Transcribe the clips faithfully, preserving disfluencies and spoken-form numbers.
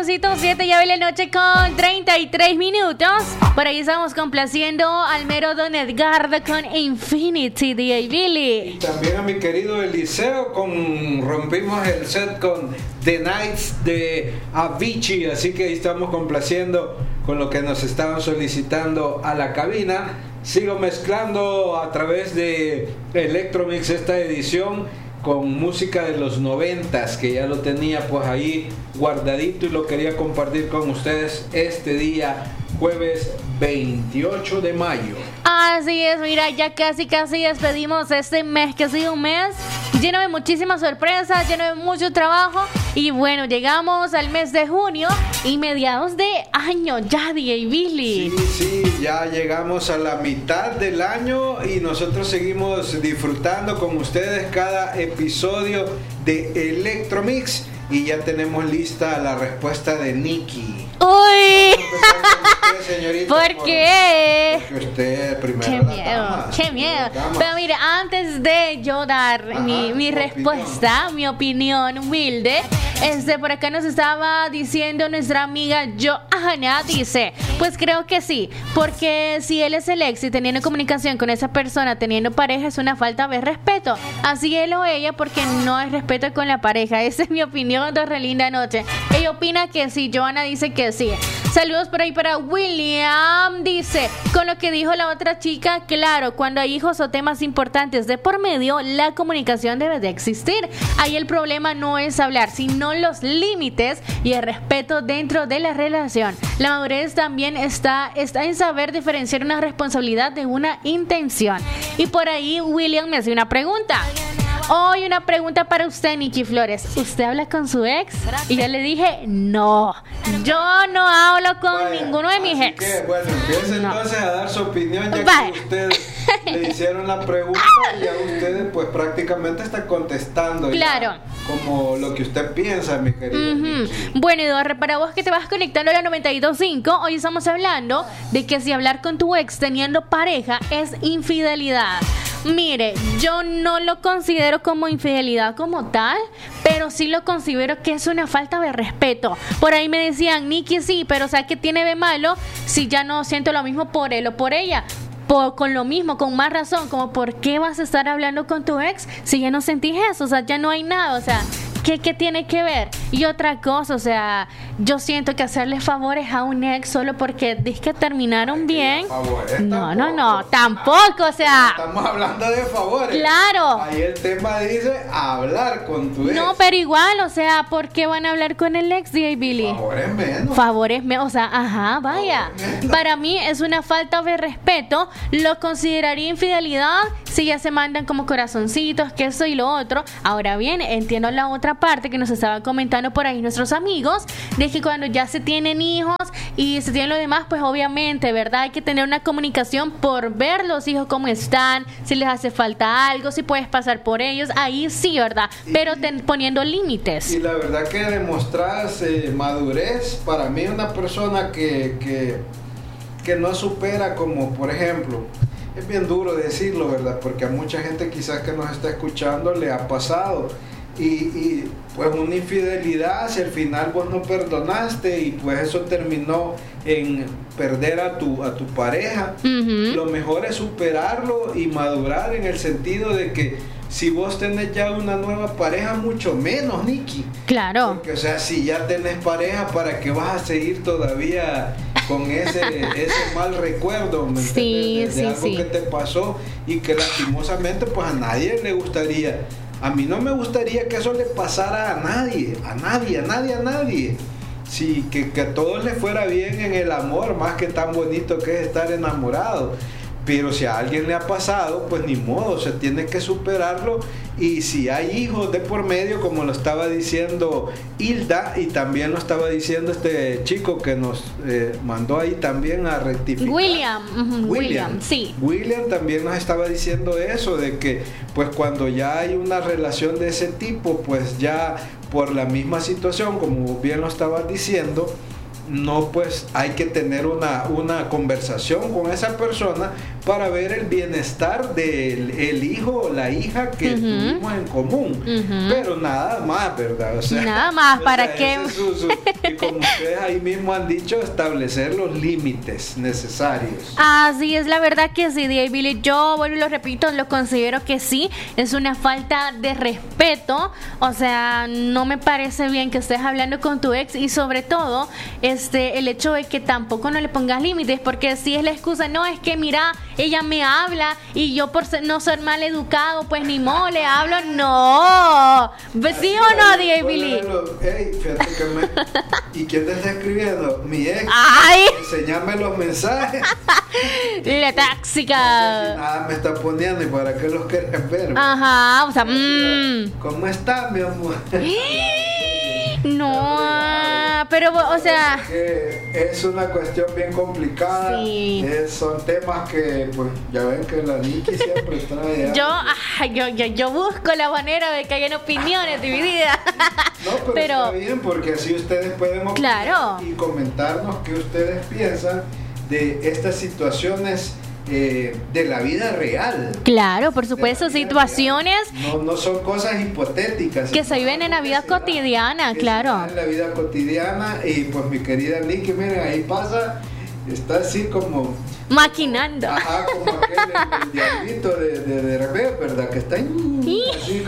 Sabrosito, siete ya de la noche con treinta y tres minutos. Por ahí estamos complaciendo al mero Don Edgardo con Infinity, D J Billy. Y también a mi querido Eliseo, con rompimos el set con The Nights de Avicii. Así que ahí estamos complaciendo con lo que nos estaban solicitando a la cabina. Sigo mezclando a través de Electromix esta edición con música de los noventas, que ya lo tenía pues ahí guardadito y lo quería compartir con ustedes este día jueves veintiocho de mayo. Así es, mira, ya casi casi despedimos este mes, que ha sido un mes lleno de muchísimas sorpresas, lleno de mucho trabajo. Y bueno, llegamos al mes de junio y mediados de año ya, D J Billy. Sí, sí, ya llegamos a la mitad del año y nosotros seguimos disfrutando con ustedes cada episodio de Electromix. Y ya tenemos lista la respuesta de Nikki. ¡Uy! Usted, señorita, ¿Por, ¿Por qué? Porque usted primero. ¡Qué la miedo! dama, ¡Qué miedo! dama. Pero mire, antes de yo dar Ajá, mi, mi respuesta, opinión. mi opinión humilde, este por acá nos estaba diciendo nuestra amiga Johanna, dice, pues creo que sí, porque si él es el ex y teniendo comunicación con esa persona, teniendo pareja, es una falta de respeto. Así él o ella, porque no hay respeto con la pareja. Esa es mi opinión. De re linda noche. Ella opina que sí, Johanna dice que sí. Saludos por ahí para William, dice, con lo que dijo la otra chica, claro, cuando hay hijos o temas importantes de por medio, la comunicación debe de existir. Ahí el problema no es hablar, sino los límites y el respeto dentro de la relación. La madurez también está, está en saber diferenciar una responsabilidad de una intención. Y por ahí William me hace una pregunta. Hoy una pregunta para usted, Nikki Flores. ¿Usted habla con su ex? Y yo le dije, no. Yo no hablo con Vaya, ninguno de mis ex. Que, bueno, empieza No. entonces a dar su opinión, ya Vaya. que ustedes le hicieron la pregunta y ya ustedes pues prácticamente están contestando. Claro. Ya, como lo que usted piensa, mi querida. Ujú. Nikki. Bueno, Eduardo, para vos que te vas conectando a la noventa y dos punto cinco, hoy estamos hablando de que si hablar con tu ex teniendo pareja es infidelidad. Mire, yo no lo considero como infidelidad como tal, pero sí lo considero que es una falta de respeto. Por ahí me decían, Nikki, sí, pero ¿sabes qué tiene de malo si ya no siento lo mismo por él o por ella? Por, con lo mismo, con más razón, como ¿por qué vas a estar hablando con tu ex si ya no sentís eso? O sea, ya no hay nada, o sea, ¿qué, qué tiene que ver? Y otra cosa, o sea, yo siento que hacerle favores a un ex solo porque dices que terminaron bien. Favores, No, tampoco. no, no, tampoco, o sea, Estamos hablando de favores. claro. Ahí el tema dice hablar con tu ex. No, pero igual, o sea, ¿por qué van a hablar con el ex, D J Billy? Favores menos. Favores, me- o sea, ajá, vaya. Para mí es una falta de respeto. Lo consideraría infidelidad si ya se mandan como corazoncitos, que eso y lo otro. Ahora bien, entiendo la otra parte que nos estaban comentando por ahí nuestros amigos, de que cuando ya se tienen hijos y se tienen lo demás, pues obviamente, ¿verdad? Hay que tener una comunicación por ver los hijos cómo están, si les hace falta algo, si puedes pasar por ellos, ahí sí, ¿verdad? Pero ten- poniendo límites. Y la verdad que demostrás eh, madurez. Para mí una persona que, que, que no supera, como por ejemplo, es bien duro decirlo, ¿verdad? Porque a mucha gente quizás que nos está escuchando le ha pasado. Y, y pues una infidelidad, si al final vos no perdonaste y pues eso terminó en perder a tu, a tu pareja, Ujú. lo mejor es superarlo y madurar en el sentido de que si vos tenés ya una nueva pareja, mucho menos, Nikki. Claro. Porque, o sea, si ya tenés pareja, ¿para qué vas a seguir todavía con ese, ese mal recuerdo? ¿Me Sí, entiendes? De, sí, de algo sí. que te pasó y que lastimosamente pues a nadie le gustaría. A mí no me gustaría que eso le pasara a nadie, a nadie, a nadie, a nadie. Sí, que, que a todos les fuera bien en el amor, más que tan bonito que es estar enamorado. Pero si a alguien le ha pasado, pues ni modo, se tiene que superarlo. Y si hay hijos de por medio, como lo estaba diciendo Hilda, y también lo estaba diciendo este chico que nos eh, mandó ahí también a rectificar. William, ujú, William, sí. William también nos estaba diciendo eso, de que pues cuando ya hay una relación de ese tipo, pues ya por la misma situación, como bien lo estabas diciendo, no, pues hay que tener una, una conversación con esa persona para ver el bienestar del el hijo o la hija que uh-huh. tuvimos en común. Uh-huh. Pero nada más, ¿verdad? O sea, nada más, o ¿para sea, qué? Es su, su, y como ustedes ahí mismo han dicho, establecer los límites necesarios. Así es, la verdad que sí, D J Billy. Yo, vuelvo y lo repito, lo considero que sí. Es una falta de respeto. O sea, no me parece bien que estés hablando con tu ex y sobre todo, este, el hecho de que tampoco no le pongas límites, porque si es la excusa, no, es que mira, ella me habla y yo por ser, no ser mal educado, pues ni modo, le hablo, no. ¿Sí o no, D J Billy? Hey, fíjate que me... ¿Y quién te está escribiendo? Mi ex. Ay. Enseñame los mensajes. La tóxica. No sé si nada me está poniendo y para qué los quieres ver. Ajá, o sea, mmm. ¿Cómo estás, mi amor? No, pero, o sea, es una cuestión bien complicada. Sí. Es, son temas que, pues, ya ven que la Nikki siempre trae. Yo, ay, yo, yo, yo busco la manera de que hayan opiniones divididas. No, pero, pero está bien, porque así ustedes pueden opinar, claro, y comentarnos qué ustedes piensan de estas situaciones. Eh, de la vida real. Claro, por supuesto, situaciones no, no son cosas hipotéticas que se viven en la vida cotidiana, claro. En la vida cotidiana. Y pues mi querida Nikki, miren, ahí pasa, está así como maquinando. Ajá, como aquel el, el diablito de, de, de Rebe, ¿verdad? Que está ahí, así.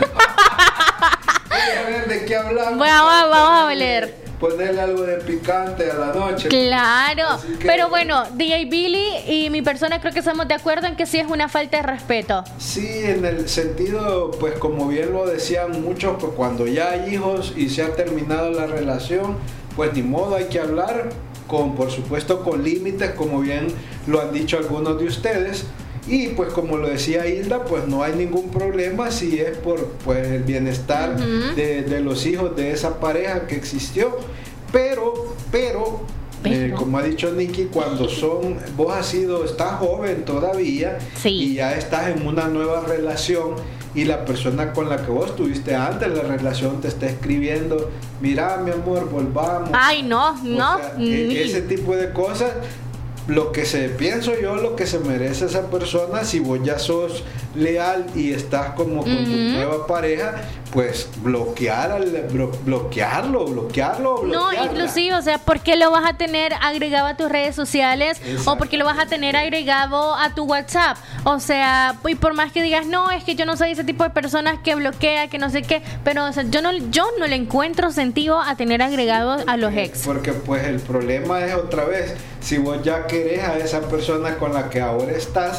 A ver de qué hablamos. Bueno, vamos, vamos a ver. Ponerle algo de picante a la noche. Claro, que, pero bueno, D J Billy y mi persona creo que estamos de acuerdo en que sí es una falta de respeto. Sí, en el sentido, pues como bien lo decían muchos, pues cuando ya hay hijos y se ha terminado la relación, pues ni modo, hay que hablar con, por supuesto, con límites, como bien lo han dicho algunos de ustedes. Y pues como lo decía Hilda, pues no hay ningún problema si es por pues el bienestar uh-huh. de, de los hijos de esa pareja que existió. Pero, pero, pero. Eh, como ha dicho Nikki, cuando son, vos has sido, estás joven todavía, sí. y ya estás en una nueva relación y la persona con la que vos estuviste antes de la relación te está escribiendo, mira mi amor, volvamos. Ay, no, o no. sea, e- ese tipo de cosas. Lo que se pienso yo, lo que se merece esa persona, si vos ya sos leal y estás como con uh-huh. tu nueva pareja, pues bloquear al, blo, bloquearlo, bloquearlo, bloquearla. No, inclusive, o sea, ¿por qué lo vas a tener agregado a tus redes sociales? Exacto. O ¿por qué lo vas a tener agregado a tu WhatsApp? O sea, y por más que digas, no, es que yo no soy ese tipo de personas que bloquea, que no sé qué, pero o sea, yo no, yo no le encuentro sentido a tener agregados a los ex. Porque pues el problema es otra vez, si vos ya querés a esa persona con la que ahora estás,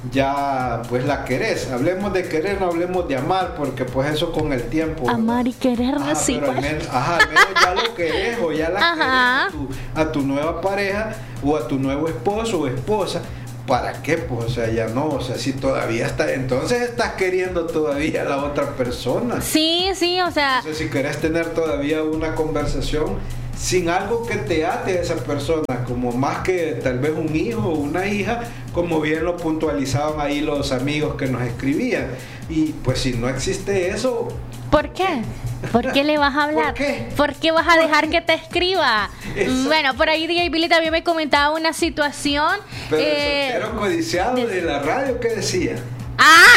ya pues la querés. Hablemos de querer, no hablemos de amar, porque pues eso con el tiempo. Amar, ¿verdad? Y querer no es igual. Al menos, ajá, al menos ya lo querés o ya la querés a tu, a tu nueva pareja o a tu nuevo esposo o esposa. ¿Para qué? Pues, o sea, ya no, o sea, si todavía está, entonces estás queriendo todavía a la otra persona. Sí, sí, o sea. Entonces, si querés tener todavía una conversación sin algo que te ate a esa persona, como más que tal vez un hijo o una hija, como bien lo puntualizaban ahí los amigos que nos escribían. Y pues si no existe eso, ¿por qué? ¿Por qué le vas a hablar? ¿Por qué? ¿Por qué vas a dejar que te escriba? Exacto. Bueno, por ahí D J Billy también me comentaba una situación. Pero eh, el soltero codiciado de... de la radio, ¿qué decía? ¡Ah!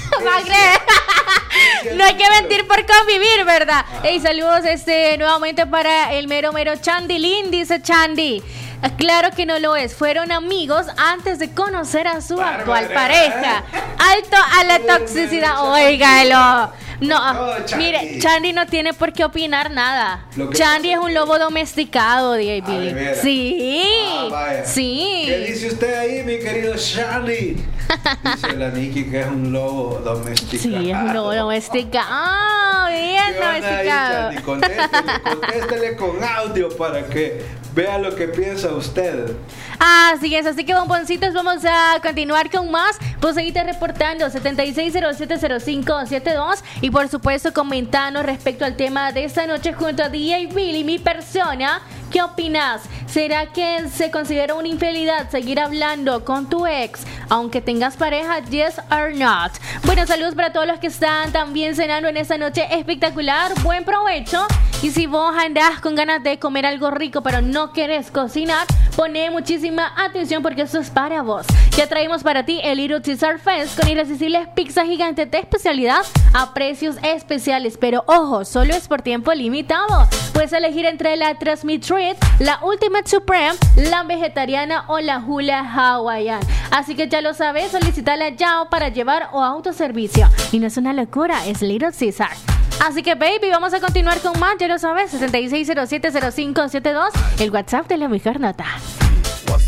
No hay que mentir por convivir, ¿verdad? Ah. Hey, saludos este nuevamente para el mero mero Chandy Lin, dice Chandy. Claro que no lo es, fueron amigos antes de conocer a su Bárbara. Actual pareja. Alto a la toxicidad, óigalo. No, no Chandy. Mire, Chandy no tiene por qué opinar nada. Chandy es un lobo domesticado, D J Billy. Sí, ah, sí. ¿Qué dice usted ahí, mi querido Chandy? Dice la Nikki que es un lobo domesticado. Sí, es un lobo domesticado. Ah, bien domesticado. Ahí, contéstele, contéstele con audio para que vea lo que piensa usted. Así es, así que bomboncitos, vamos a continuar con más. Pues seguite reportando setenta y seis cero siete cero cinco siete dos y por supuesto comentando respecto al tema de esta noche junto a D J Billy, mi persona. ¿Qué opinas? ¿Será que se considera una infidelidad seguir hablando con tu ex aunque tengas pareja? Yes or not. Bueno, saludos para todos los que están también cenando en esta noche espectacular. Buen provecho. Y si vos andás con ganas de comer algo rico pero no querés cocinar, poné muchísima atención porque eso es para vos. Ya traemos para ti el Little Caesar Fest con irresistibles pizzas gigantes de especialidad a precios especiales. Pero ojo, solo es por tiempo limitado. Puedes elegir entre la Transmit Treat, la Ultimate Supreme, la vegetariana o la Hula Hawaiian. Así que ya lo sabes, solicítala ya para llevar o autoservicio. Y no es una locura, es Little Caesar. Así que baby, vamos a continuar con más, ya lo sabes, sesenta y seis cero siete cero cinco siete dos, el WhatsApp de La Mejor Nota.